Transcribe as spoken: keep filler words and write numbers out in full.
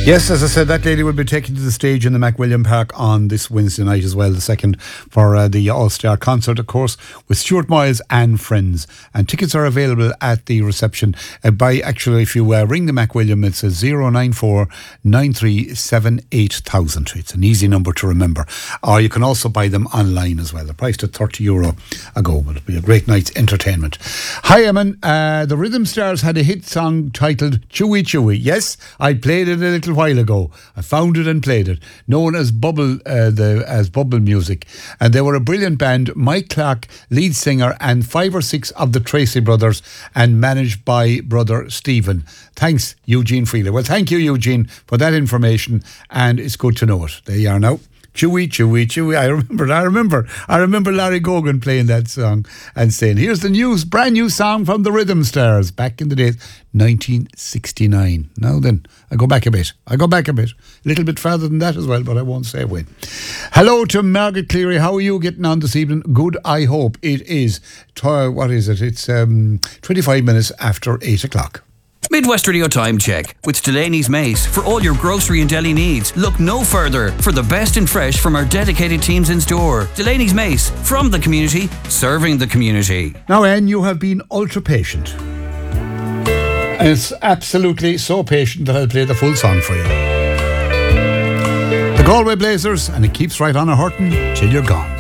Yes, as I said, that lady will be taken to the stage in the McWilliam Park on this Wednesday night as well, the second for uh, the All-Star concert, of course, with Stuart Miles and friends. And tickets are available at the reception uh, by, actually, if you uh, ring the McWilliam, it's a zero nine four nine three seven eight thousand. It's an easy number to remember. Or you can also buy them online as well. They're priced at thirty euro a go, but it'll be a great night's entertainment. Hi, Eamon. Uh, the Rhythm Stars had a hit song titled Chewy Chewy. Yes, I played it a little while ago. I found it and played it, known as Bubble uh, the as Bubble Music, and they were a brilliant band. Mike Clark, lead singer, and five or six of the Tracy brothers, and managed by brother Stephen. Thanks, Eugene Freeler. Well, thank you, Eugene, for that information, and it's good to know it. There you are now. Chewy, chewy, chewy. I remember, I remember, I remember Larry Gogan playing that song and saying, here's the news, brand new song from the Rhythm Stars back in the days, nineteen sixty-nine. Now then, I go back a bit. I go back a bit. A little bit further than that as well, but I won't say when. Hello to Margaret Cleary. How are you getting on this evening? Good, I hope. It is, uh, what is it? It's um, twenty-five minutes after eight o'clock. Midwest Radio Time Check with Delaney's Mace. For all your grocery and deli needs, look no further for the best and fresh from our dedicated teams in store. Delaney's Mace, from the community, serving the community. Now, Anne, you have been ultra patient. And it's absolutely so patient that I'll play the full song for you. The Galway Blazers, and it keeps right on a hurting till you're gone.